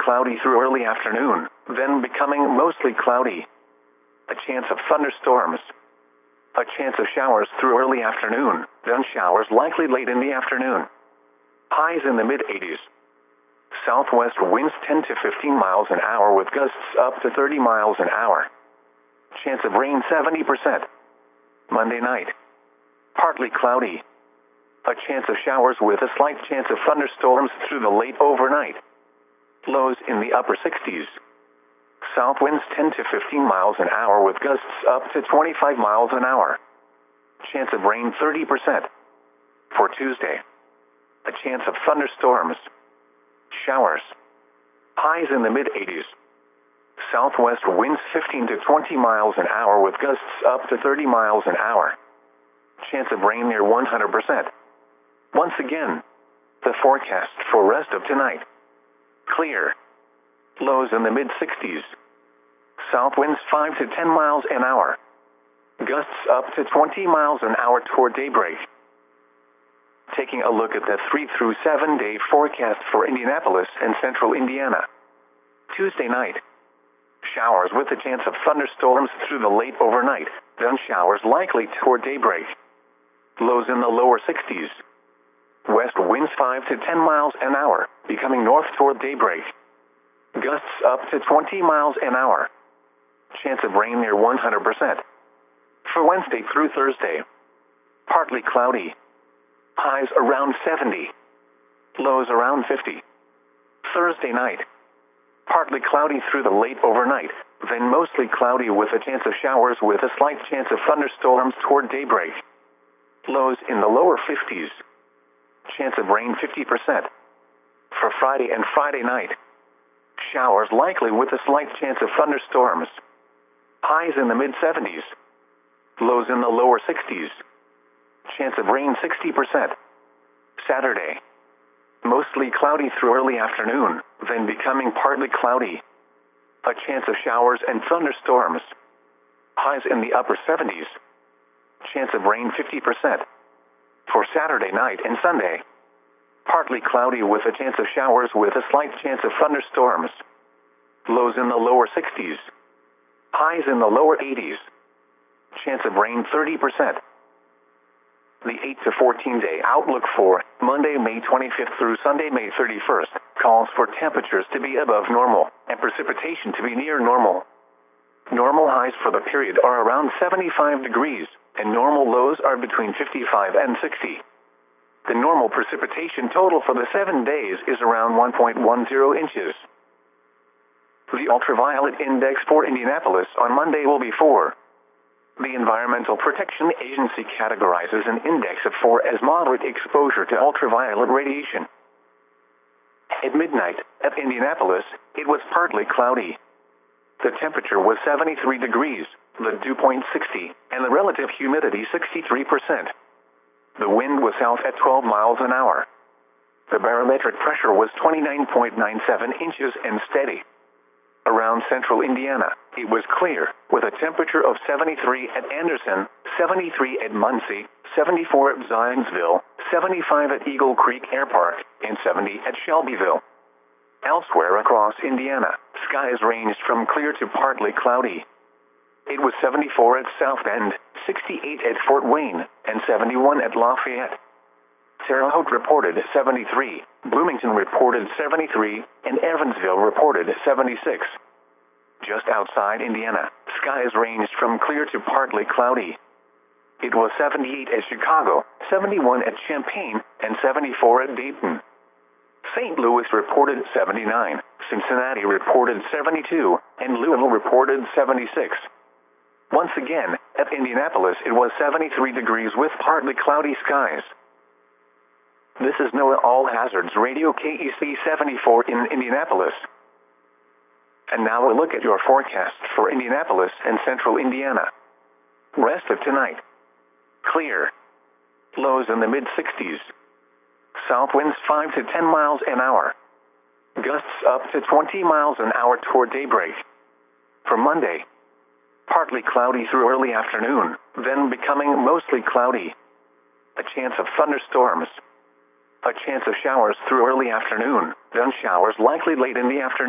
cloudy through early afternoon, then becoming mostly cloudy. A chance of thunderstorms. A chance of showers through early afternoon, then showers likely late in the afternoon. Highs in the mid-80s. Southwest winds 10 to 15 miles an hour with gusts up to 30 miles an hour. Chance of rain 70%. Monday night. Partly cloudy. A chance of showers with a slight chance of thunderstorms through the late overnight. Lows in the upper 60s. South winds 10 to 15 miles an hour with gusts up to 25 miles an hour. Chance of rain 30%. For Tuesday. A chance of thunderstorms. Showers. Highs in the mid-80s. Southwest winds 15 to 20 miles an hour with gusts up to 30 miles an hour. Chance of rain near 100%. Once again, the forecast for rest of tonight. Clear. Lows in the mid-60s. South winds 5 to 10 miles an hour. Gusts up to 20 miles an hour toward daybreak. Taking a look at the 3 through 7 day forecast for Indianapolis and central Indiana. Tuesday night. Showers with a chance of thunderstorms through the late overnight, then showers likely toward daybreak. Lows in the lower 60s. West winds 5 to 10 miles an hour, becoming north toward daybreak. Gusts up to 20 miles an hour. Chance of rain near 100%. For Wednesday through Thursday. Partly cloudy. Highs around 70. Lows around 50. Thursday night. Partly cloudy through the late overnight, then mostly cloudy with a chance of showers with a slight chance of thunderstorms toward daybreak. Lows in the lower 50s. Chance of rain 50%. For Friday and Friday night. Showers likely with a slight chance of thunderstorms. Highs in the mid-70s. Lows in the lower 60s. Chance of rain 60%. Saturday. Mostly cloudy through early afternoon, then becoming partly cloudy. A chance of showers and thunderstorms. Highs in the upper 70s. Chance of rain 50%. For Saturday night and Sunday. Partly cloudy with a chance of showers with a slight chance of thunderstorms. Lows in the lower 60s. Highs in the lower 80s. Chance of rain 30%. The 8 to 14 day outlook for Monday, May 25th through Sunday, May 31st, calls for temperatures to be above normal and precipitation to be near normal. Normal highs for the period are around 75 degrees, and normal lows are between 55 and 60. The normal precipitation total for the 7 days is around 1.10 inches. The ultraviolet index for Indianapolis on Monday will be 4. The Environmental Protection Agency categorizes an index of 4 as moderate exposure to ultraviolet radiation. At midnight, at Indianapolis, it was partly cloudy. The temperature was 73 degrees, the dew point 60, and the relative humidity 63%. The wind was south at 12 miles an hour. The barometric pressure was 29.97 inches and steady. Around central Indiana, it was clear, with a temperature of 73 at Anderson, 73 at Muncie, 74 at Zionsville, 75 at Eagle Creek Air Park, and 70 at Shelbyville. Elsewhere across Indiana, skies ranged from clear to partly cloudy. It was 74 at South Bend, 68 at Fort Wayne, and 71 at Lafayette. Terre Haute reported 73, Bloomington reported 73, and Evansville reported 76. Just outside Indiana, skies ranged from clear to partly cloudy. It was 78 at Chicago, 71 at Champaign, and 74 at Dayton. St. Louis reported 79, Cincinnati reported 72, and Louisville reported 76. Once again, at Indianapolis it was 73 degrees with partly cloudy skies. This is NOAA All Hazards Radio KEC 74 in Indianapolis. And now a look at your forecast for Indianapolis and central Indiana. Rest of tonight. Clear. Lows in the mid-60s. South winds 5 to 10 miles an hour. Gusts up to 20 miles an hour toward daybreak. For Monday. Partly cloudy through early afternoon, then becoming mostly cloudy. A chance of thunderstorms. A chance of showers through early afternoon, then showers likely late in the afternoon.